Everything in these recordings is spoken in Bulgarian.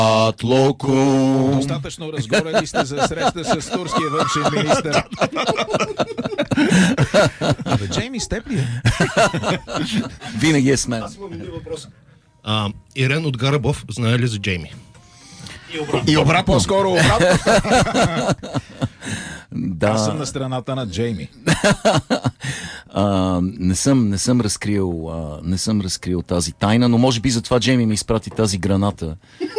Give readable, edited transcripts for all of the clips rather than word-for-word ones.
Атлоко. Достатъчно разгорени сте за среща с турския външен министър. Абе, Джейми, с теб ли е? Винаги е с мен. Аз имам един въпрос. Ирен от Гарабов знае ли за Джейми? И обратно. По-скоро обратно. Да. Аз съм на страната на Джейми. Не съм разкрил тази тайна, но може би затова Джейми ми изпрати тази граната.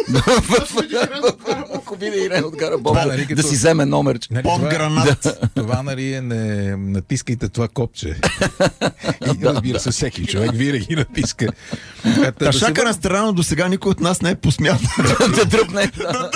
Ако биде Ирен от Гарабов, да си вземе номер. Гранат. Това, нали, не натискайте това копче. И разбира се, всеки човек винаги натиска. Шака на страна, но до сега никой от нас не е посмял Да дръпне.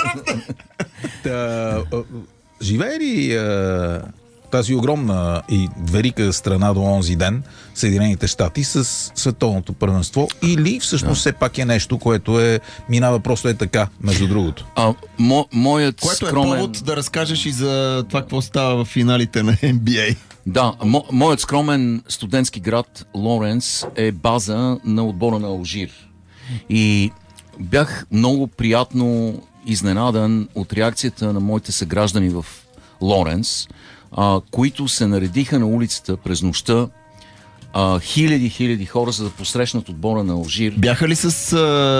Живее ли тази огромна и велика страна до онзи ден, Съединените щати, с световното първенство, или всъщност все пак е нещо, което минава просто така, между другото? Моят което скромен... е повод да разкажеш и за това, какво става в финалите на NBA. Да, моят скромен студентски град Лоренс е база на отбора на Алжир. И бях много приятно изненадан от реакцията на моите съграждани в Лоренс, които се наредиха на улицата през нощта, хиляди хора, за да посрещнат отбора на Алжир. Бяха ли с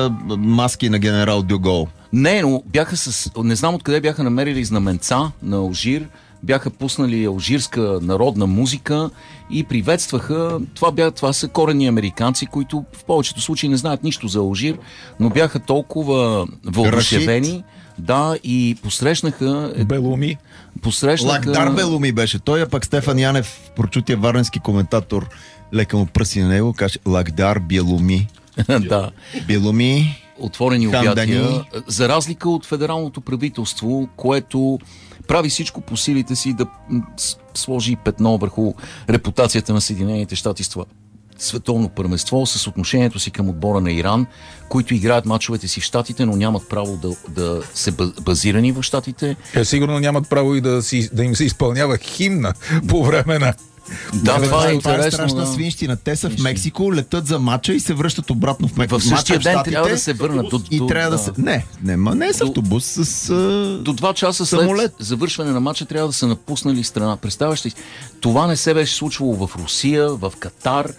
маски на генерал Дюгол? Не, но бяха не знам откъде бяха намерили знаменца на Алжир, бяха пуснали алжирска народна музика и приветстваха. Това са коренни американци, които в повечето случаи не знаят нищо за Алжир, но бяха толкова въодушевени. Да, и посрещнаха... Белуми. Лакдар Белуми беше. Той е пък Стефан Янев, прочутия варненски коментатор, лека му пръси на него, каже Лакдар Белуми. Да. Белуми. Отворени обятия. За разлика от федералното правителство, което прави всичко по силите си да сложи петно върху репутацията на Съединените щати с това световно първенство, с отношението си към отбора на Иран, които играят мачовете си в щатите, но нямат право да се базирани в щатите. Сигурно нямат право и да им се изпълнява химна по време на... Да, това е интересно. Това е страшна свинщина. Те са в Мексико, летят за мача и се връщат обратно в Мексико. В същия ден трябва да се върнат трябва да се... Не с автобус, с до 2 часа след завършване на мача трябва да са напуснали страна. Представяш ли? Това не се беше случвало в Русия, в Катар.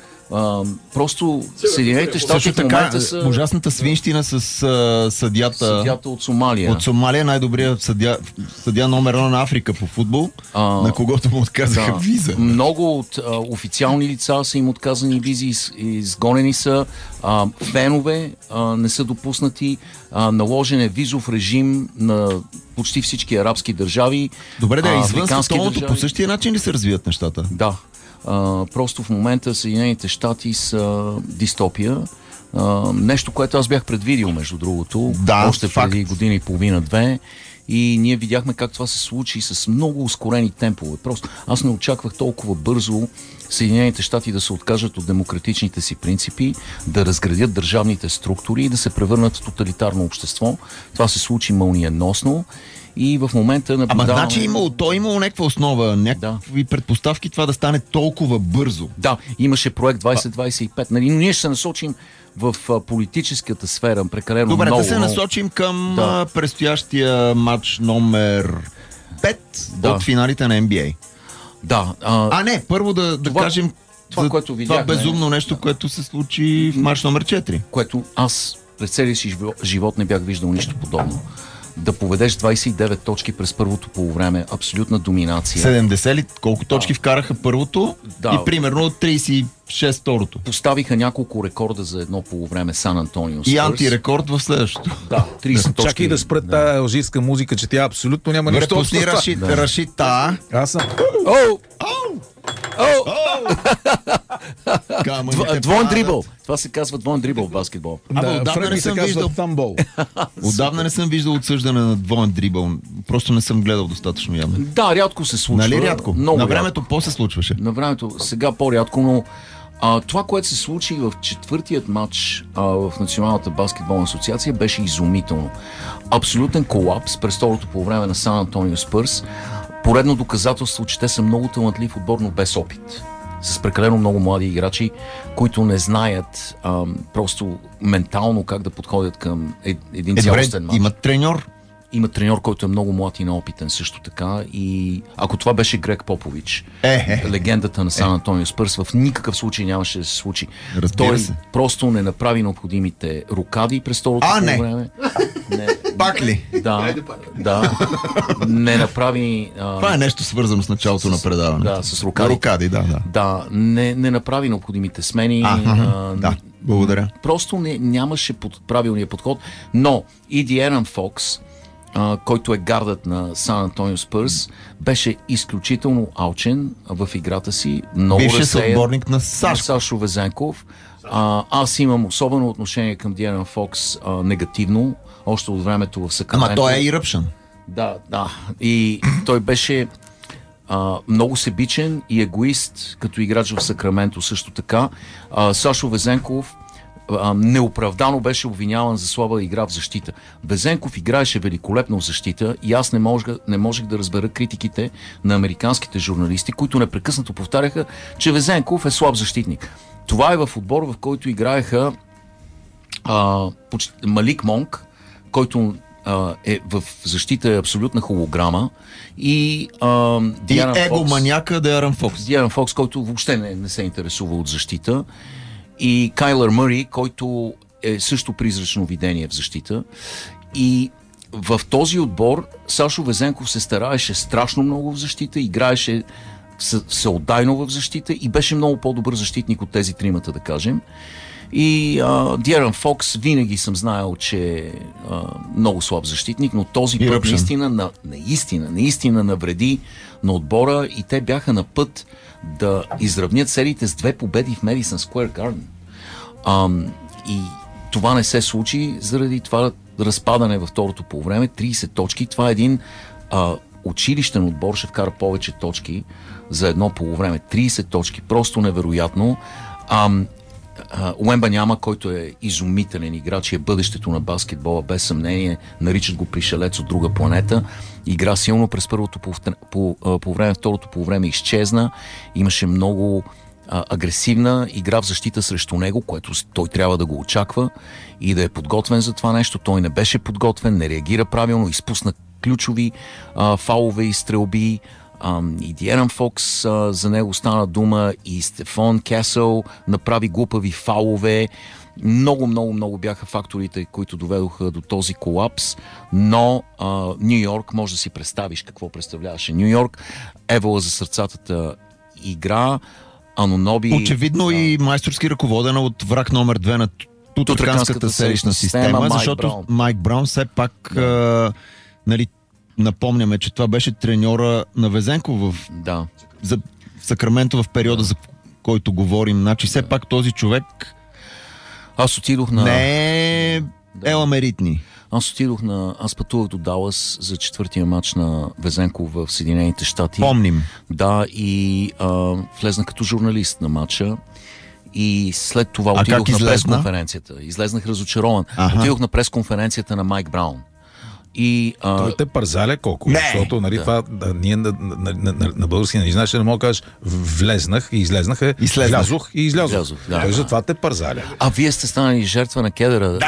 Просто Съединените щати в момента са... Ужасната свинщина с съдята от Сомалия. От Сомалия, най-добрият съдия номер 1 на Африка по футбол, на когото му отказаха виза. Много от официални лица са им отказани визи, изгонени са, фенове не са допуснати, наложен е визов режим на почти всички арабски държави. Добре, извън световното по същия начин ли се развият нещата? Да. Просто в момента Съединените щати са дистопия. Нещо, което аз бях предвидил, между другото, още преди година и половина-две. И ние видяхме как това се случи с много ускорени темпове. Просто аз не очаквах толкова бързо Съединените щати да се откажат от демократичните си принципи, да разградят държавните структури и да се превърнат в тоталитарно общество. Това се случи мълниеносно. И в момента наблюдаваме... Ама значи имало някаква основа, някакви предпоставки това да стане толкова бързо. Да, имаше проект 2025, нали, но ние ще се насочим в политическата сфера прекалено много. Добре, да се насочим към предстоящия матч номер 5 от финалите на NBA. Да. Не, първо да кажем което видяхме, това безумно нещо, което се случи в матч номер 4. Което аз през целия си живот не бях виждал нищо подобно. Да поведеш 29 точки през първото полувреме, абсолютна доминация. 70 ли? Колко точки вкараха първото? И примерно 36 второто. Поставиха няколко рекорда за едно полувреме Сан Антонио Спърс. И антирекорд в следващото. Да, 30 точки. Чакай да спрат тази алжирска музика, че тя абсолютно няма нищо. Пусни Рашита. Аз съм... Двоен дрибъл. Това се казва двоен дрибъл в баскетбол. Отдавна не съм виждал тамбол. Отдавна не съм виждал отсъждане на двоен дрибъл. Просто не съм гледал достатъчно явно. Да, рядко се случва. Нали рядко? На времето по-се случваше. На времето сега по-рядко, но това, което се случи в четвъртият матч в Националната баскетболна асоциация, беше изумително. Абсолютен колапс през второто по време на Сан Антонио Спърс. Поредно доказателство, че те са много талантлив отбор, но без опит. Два пъти загубиха. Сан Антонио Спърс, 100% с прекалено много млади играчи, които не знаят просто ментално как да подходят към един цялостен мач. Имат треньор. Има треньор, който е много млад и неопитен също така. И ако това беше Грег Попович, легендата на Сан Антонио Спърс, в никакъв случай нямаше да се случи. Той просто не направи необходимите рокади през второто време. Пак ли? Да. Не направи... Това е нещо свързано с началото на предаването. Да, с рокади. Да, не направи необходимите смени. Да, благодаря. Просто нямаше правилния подход. Но и Диерън Фокс, който е гардът на Сан Антонио Спърс, беше изключително алчен в играта си. Много бившият съотборник на Сашо Везенков. Аз имам особено отношение към Диерън Фокс, негативно, още от времето в Сакраменто. Ама той е и ръпшен. Да. И той беше много себичен и егоист като играч в Сакраменто също така. Сашо Везенков неоправдано беше обвиняван за слаба игра в защита. Везенков играеше великолепно в защита и аз не можех да разбера критиките на американските журналисти, които непрекъснато повтаряха, че Везенков е слаб защитник. Това е в отбор, в който играеха Малик Монк, който е в защита е абсолютна холограма, и егоманяка Диерън Фокс. Диерън Фокс, който въобще не се интересува от защита, и Кайлър Мъри, който е също призрачно видение в защита. И в този отбор Сашо Везенков се стараеше страшно много в защита, играеше всеотдайно в защита и беше много по-добър защитник от тези тримата, да кажем. И Диерън Фокс винаги съм знаел, че е много слаб защитник, но този път наистина навреди на отбора и те бяха на път да изравнят сериите с 2 победи в Madison Square Garden. И това не се случи заради това разпадане във второто полувреме. 30 точки. Това е един училищен отбор, ще вкара повече точки за едно полувреме. 30 точки. Просто невероятно. Уемба Няма, който е изумителен играч и е бъдещето на баскетбола, без съмнение, наричат го пришелец от друга планета. Игра силно през първото по време, второто по време изчезна. Имаше много агресивна игра в защита срещу него, което той трябва да го очаква и да е подготвен за това нещо. Той не беше подготвен, не реагира правилно, изпусна ключови фаулове и стрелби. И Диерън Фокс, за него стана дума, и Стефон Кесъл направи глупави фаулове. Много бяха факторите, които доведоха до този колапс, но Ню Йорк, може да си представиш какво представляваше Ню Йорк. Евола за сърцатата игра, Аноноби... Очевидно и майсторски ръководена от враг номер 2 на Тутърканската селищна система, защото Майк Браун все пак напомняме, че това беше треньора на Везенков за Сакраменто в периода, за който говорим. Значи все пак този човек аз отидох на... не е еламеритни. Аз пътувах до Далас за 4-тия матч на Везенков в Съединените щати. Помним. Да, и влезнах като журналист на матча. И след това отидох на пресконференцията. Излезнах разочарован. Отидох на пресконференцията на Майк Браун. И, той те пързаля колко, защото това ние на български не знаеш, не мога да кажеш влезнах и излезнах, влязох и излязох. Той затова те пързаля. А вие сте станали жертва на кедъра.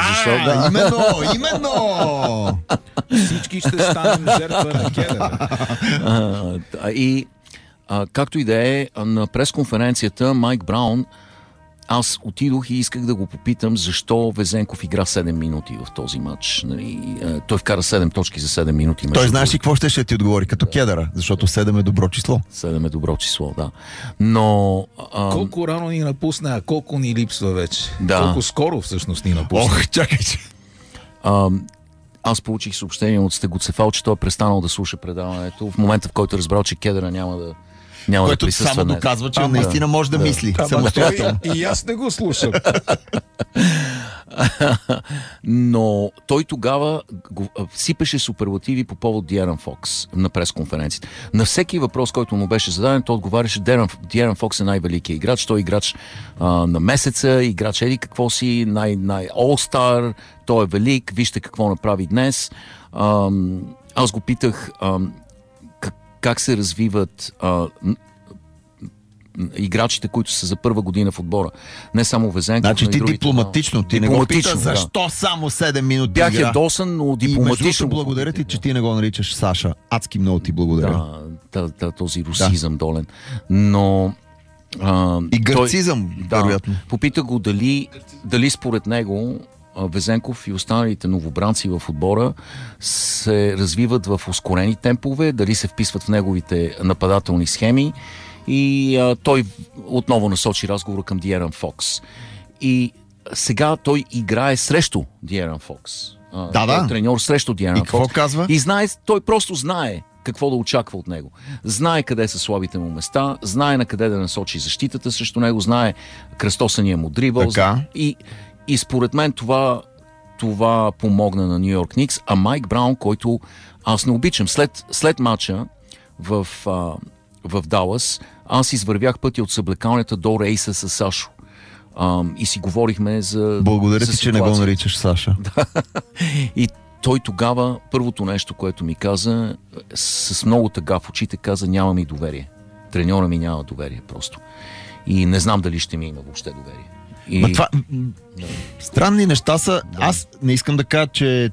Именно! Всички ще станем жертва на кедъра. И както и да е, на пресконференцията Майк Браун, аз отидох и исках да го попитам защо Везенков игра 7 минути в този матч. Той вкара 7 точки за 7 минути. Той знаеш ли какво ще ти отговори? Като кедъра, защото 7 е добро число. 7 е добро число, да. Но... колко рано ни напусна, а колко ни липсва вече. Да. Колко скоро всъщност ни напусна. Чакайте. Аз получих съобщение от Стегоцефал, че той е престанал да слуша предаването в момента, в който разбрал, че кедъра няма да присъства. Което само доказва, че наистина може да мисли самостоятелно. И аз не го слушам. Но той тогава сипеше суперлативи по повод Диерън Фокс на пресконференцията. На всеки въпрос, който му беше зададен, той отговаряше: Диерън Фокс е най-великият играч, той е играч на месеца, играч еди какво си, All-Star, той е велик, вижте какво направи днес. Аз го питах как се развиват играчите, които са за първа година в отбора. Не само Везенков, значи но и ти другите. дипломатично, ти не го пита защо само 7 минути бях игра. ядосан, но дипломатично. Благодаря ти, че ти не го наричаш Саша. Адски много ти благодаря. Да, този русизъм долен. Но... и гърцизъм, вероятно. Попита го дали според него Везенков и останалите новобранци в отбора се развиват в ускорени темпове, дали се вписват в неговите нападателни схеми, и той отново насочи разговора към Диерън Фокс. И сега той играе срещу Диерън Фокс. Той е треньор срещу Диерън Фокс. И какво казва? И той просто знае какво да очаква от него. Знае къде са слабите му места, знае на къде да насочи защитата срещу него, знае кръстосания му дрибъл. И според мен това помогна на Ню Йорк Никс. А Майк Браун, който аз не обичам, след матча в Далас, аз извървях пътя от съблекалнята до рейса с Сашо. И си говорихме за... Благодаря ти, че не го наричаш Саша. И той тогава, първото нещо, което ми каза, с много тъга в очите, каза: няма ми доверие. Треньора ми няма доверие просто. И не знам дали ще ми има въобще доверие. Странни неща са. Да. Аз не искам да кажа, че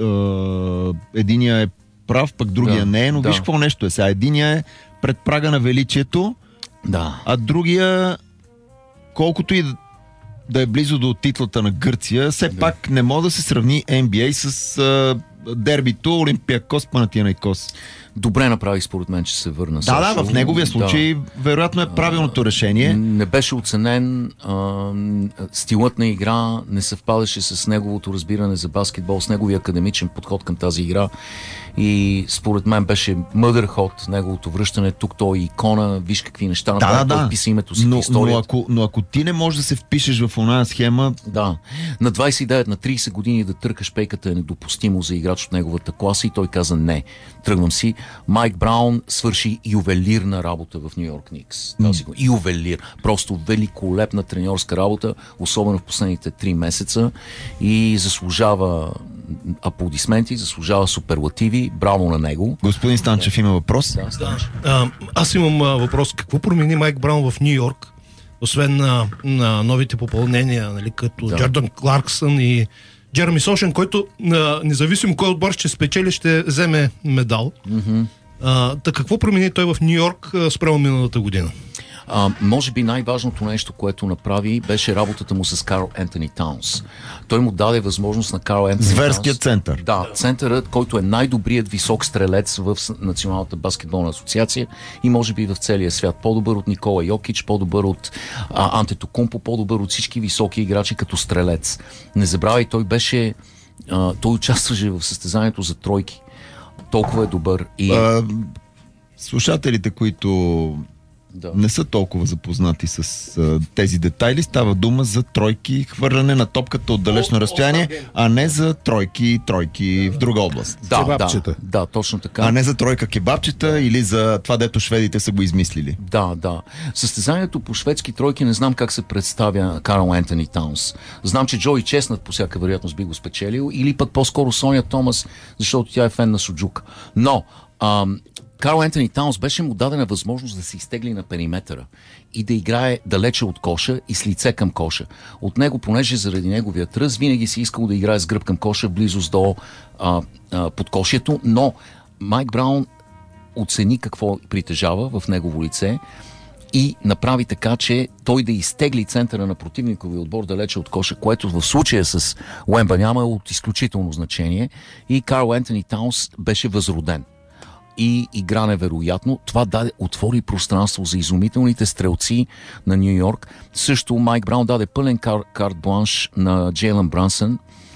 единия е прав, пък другия не е, но виж какво нещо е сега. Единия е пред прага на величието, а другия, колкото и да е близо до титлата на Гърция, все пак не може да се сравни NBA с дербито Олимпиакос Панатинаикос. Добре направи според мен, че се върна. Да, в неговия случай вероятно е правилното решение. Не беше оценен, стилът на игра не съвпадаше с неговото разбиране за баскетбол, с неговия академичен подход към тази игра, и според мен беше мъдър ход неговото връщане. Тук той е икона, виж какви неща направи, той вписа името си в историята. Но ако ти не можеш да се впишеш в оная схема... Да, на 29, на 30 години да търкаш пейката е недопустимо за играч от неговата класа, и той каза: не, тръгвам си. Майк Браун свърши ювелирна работа в Ню Йорк Никс. Ювелир. Просто великолепна треньорска работа, особено в последните 3 месеца, и заслужава аплодисменти, заслужава суперлативи. Браво на него. Господин Станчев има въпрос? Аз имам въпрос. Какво промени Майк Браун в Ню Йорк, освен на новите попълнения, нали, като Джордан Кларксън и Джереми Сошен, който независимо кой отбор ще спечели, ще вземе медал. Какво промени той в Ню Йорк спрямо миналата година? Може би най-важното нещо, което направи, беше работата му с Карл Ентони Таунс. Той му даде възможност на Карл Ентони Таунс. Зверският център. Да, центърът, който е най-добрият висок стрелец в Националната баскетболна асоциация и може би в целия свят. По-добър от Никола Йокич, по-добър от Антетокумпо, по-добър от всички високи играчи като стрелец. Не забравяй, той участваше в състезанието за тройки. Толкова е добър. Слушателите, които не са толкова запознати с тези детайли, става дума за тройки, хвърляне на топката от далечно разстояние, а не за тройки в друга област. Да, точно така. А не за тройка кебабчета или за това, дето шведите са го измислили. Да. Състезанието по шведски тройки не знам как се представя Карл Ентони Таунс. Знам, че Джои Чеснат по всяка вероятност би го спечелил, или пък по-скоро Соня Томас, защото тя е фен на Суджука. Но Карл Ентони Таунс беше му дадена възможност да се изтегли на периметъра и да играе далече от коша и с лице към коша. От него, понеже заради неговия тръс, винаги си искал да играе с гръб към коша, близост до подкошието, но Майк Браун оцени какво притежава в негово лице и направи така, че той да изтегли центъра на противниковия отбор далече от коша, което в случая с Уемба няма от изключително значение, и Карл Ентони Таунс беше възроден. И игра невероятно. Това отвори пространство за изумителните стрелци на Ню Йорк. Също Майк Браун даде пълен карт бланш на Джейлън Брансън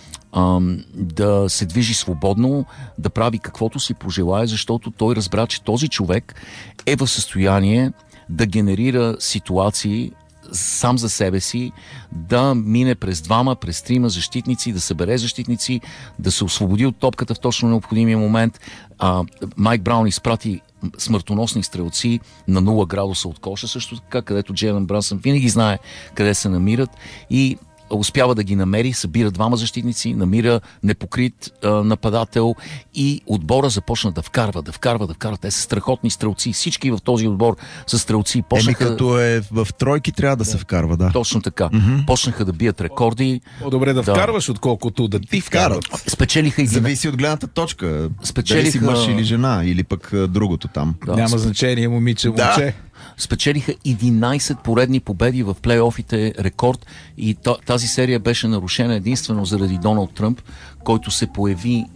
да се движи свободно, да прави каквото си пожелае, защото той разбра, че този човек е в състояние да генерира ситуации сам за себе си, да мине през 2, през 3 защитници, да събере защитници, да се освободи от топката в точно необходимия момент. Майк Браун изпрати смъртоносни стрелци на 0 градуса от коша, също така, където Джейлън Брансън винаги знае къде се намират, и успява да ги намери, събира двама защитници, намира непокрит нападател и отбора започна да вкарва. Те са страхотни стрелци. Всички в този отбор са стрелци. Като е в тройки, трябва да се вкарва, да. Точно така. Почнаха да бият рекорди. По-добре да вкарваш, отколкото да ти вкарат. Спечелиха Зависи от гледната точка. Дали си мъж или жена, или пък другото там. Няма значение, момче. Спечелиха 11 поредни победи в плейофите, рекорд, и тази серия беше нарушена единствено заради Доналд Тръмп, който се появи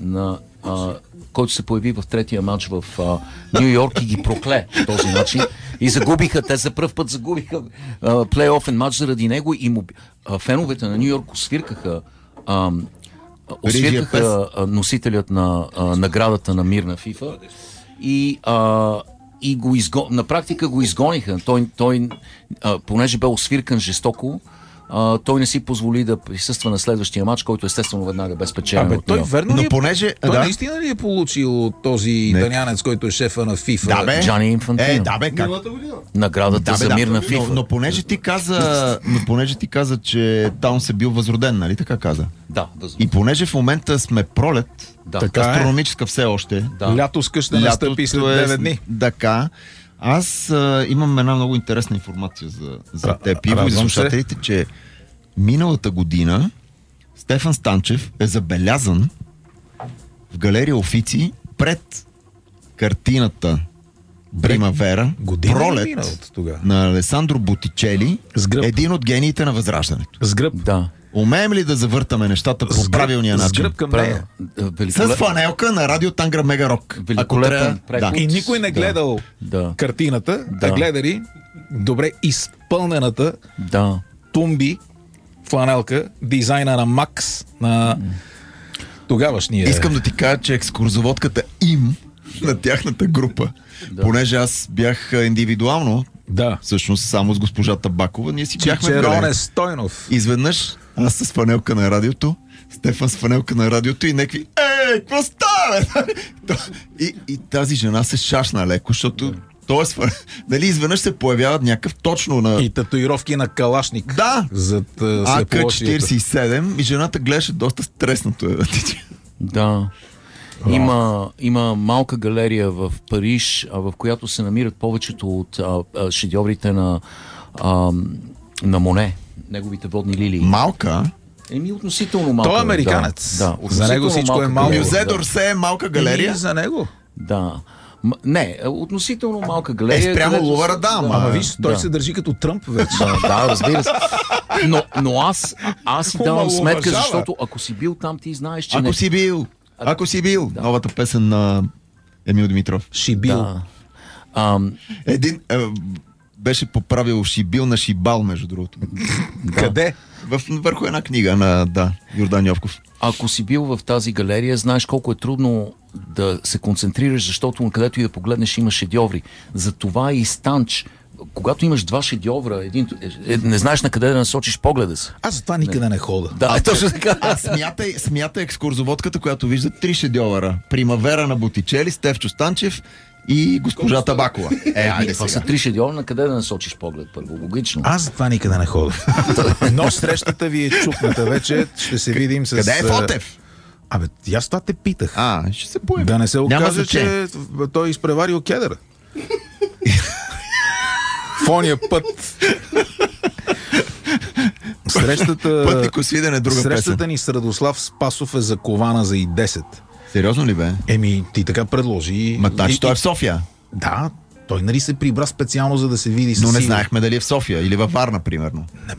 в третия матч в Ню Йорк и ги прокле по този начин. И те за пръв път загубиха плейофен матч заради него, и феновете на Ню Йорк освиркаха носителят на наградата на мир на ФИФА и на практика го изгониха. Той понеже бе освиркан жестоко, той не си позволи да присъства на следващия матч, който естествено веднага бе спечелен. Той верно ли наистина ли е получил този италианец, който е шефа на ФИФА? Да, бе. Джани Инфантино. Как? Наградата за мир на ФИФА. Но понеже ти каза, че Таун се бил възроден, нали така каза? Да, възроден. И понеже в момента сме пролет, астрономическа все още. Да. Лято ще настъпи след 9 дни. Така. Аз имам една много интересна информация за теб, Иво, и за слушателите, че миналата година Стефан Станчев е забелязан в галерия Офици пред картината Примавера, Пролет на Алесандро Ботичели, един от гениите на Възраждането. С гръб. Да. Умеем ли да завъртаме нещата по правилния начин? С гръб към нея. С фанелка на радио Тангра Мега Рок. Великолепен преход. И никой не гледал картината, гледали добре изпълнената тумби фланелка, дизайна на Макс, на тогавашния. Искам да ти кажа, че екскурзоводката им на тяхната група, понеже аз бях индивидуално, всъщност само с госпожа Табакова, ние си бяхме в галерия. Стойнов. Изведнъж аз с фанелка на радиото, Стефан с фанелка на радиото и някакви какво става? И тази жена се шашна леко, защото дали изведнъж се появяват някакъв точно на... И татуировки на калашник. Да! Зад АК-47 и жената гледаше доста стреснато. Да. Има малка галерия в Париж, в която се намират повечето от шедьоврите на Моне, неговите водни лилии. Малка? Относително малка. Той е американец. Да, за него всичко е малко. Мюзе Дорсе е малка галерия? За него? Да. Не, относително малка галерия. Спрямо Лувъра, да. Ама виж, той се държи като Тръмп вече. Да, разбира се. Но аз си давам сметка, защото ако си бил там, ти знаеш, че Ако си бил. Новата песен на Емил Димитров. Шибил. Един беше поправил Шибил на Шибал, между другото. Къде? Върху една книга на Йордан Йовков. Ако си бил в тази галерия, знаеш колко е трудно да се концентрираш, защото където и да погледнеш има шедьоври. Затова и Станч, когато имаш два шедьовра, не знаеш на къде да насочиш погледа си. Аз за това никъде не хода. Да, точно така. Смятай екскурзоводката, която вижда 3 шедьовъра. Примавера на Ботичели, Стефчо Станчев и госпожа Табакова. Това са 3 шедьовра, на къде да насочиш поглед първо. Логично. Аз за това никъде не хода. Но срещата ви е чукната вече. Ще се видим с... Къде е Фотев? Аз това те питах. Ще се появи. Да не се окаже, че той изпреварил кедъра. В ония път. Срещата ни с Радослав Спасов е закована за и 10. Сериозно ли бе? Ти така предложи. Той е в София. Да, той нали се прибра специално за да се види с... Но не знаехме дали е в София или във Варна, примерно.